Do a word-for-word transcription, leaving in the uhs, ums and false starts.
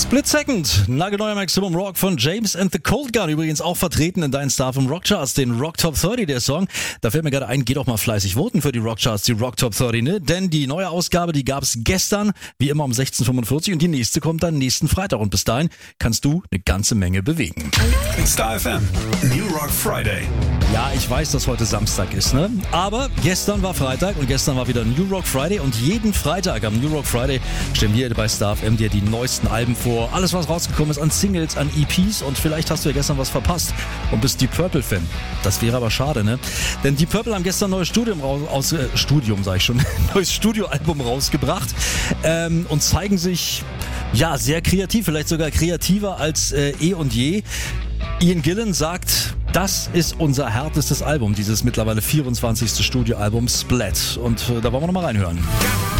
Split Second, nagelneuer Maximum Rock von James and the Cold Gun, übrigens auch vertreten in deinen Star vom Rockcharts, den Rock Top dreißig, der Song. Da fällt mir gerade ein, geht doch mal fleißig voten für die Rockcharts, die Rock Top dreißig, ne? Denn die neue Ausgabe, die gab's gestern, wie immer um sechzehn Uhr fünfundvierzig, und die nächste kommt dann nächsten Freitag, und bis dahin kannst du eine ganze Menge bewegen. Star F M, New Rock Friday. Ja, ich weiß, dass heute Samstag ist, ne? Aber gestern war Freitag und gestern war wieder New Rock Friday, und jeden Freitag am New Rock Friday stellen wir bei Star F M dir die neuesten Alben vor. Alles, was rausgekommen ist an Singles, an E Ps, und vielleicht hast du ja gestern was verpasst und bist Deep Purple-Fan. Das wäre aber schade, ne? Denn Deep Purple haben gestern ein neues Studium raus, aus, äh, Studium, sag ich schon, neues Studioalbum rausgebracht ähm, und zeigen sich, ja, sehr kreativ, vielleicht sogar kreativer als äh, eh und je. Ian Gillan sagt, das ist unser härtestes Album, dieses mittlerweile vierundzwanzigste Studioalbum Split. Und äh, da wollen wir noch mal reinhören.